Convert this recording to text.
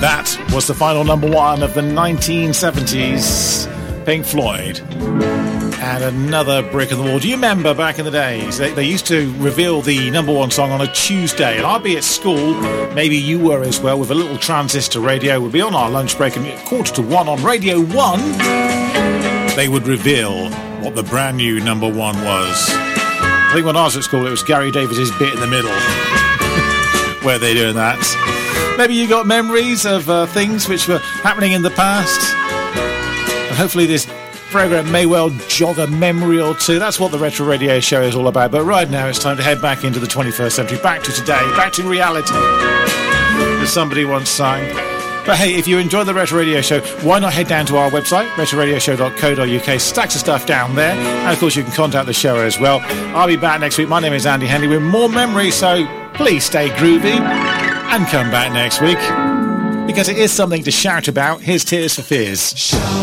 That was the final number one of the 1970s, Pink Floyd. And another brick in the wall. Do you remember back in the days, they used to reveal the number one song on a Tuesday, and I'd be at school, maybe you were as well, with a little transistor radio. We'd be on our lunch break, and at 1:45 on Radio 1, they would reveal what the brand new number one was. I think when I was at school, it was Gary Davis's Bit in the Middle, where they're doing that. Maybe you got memories of things which were happening in the past, and hopefully this program may well jog a memory or two. That's what the Retro Radio Show is all about. But right now it's time to head back into the 21st century, back to today, back to reality, as somebody once sang. But hey, if you enjoy the Retro Radio Show, why not head down to our website, retroradioshow.co.uk. Stacks of stuff down there, and of course you can contact the show as well. I'll be back next week. My name is Andy Henley with more memories, so please stay groovy and come back next week, because it is something to shout about. Here's Tears for Fears.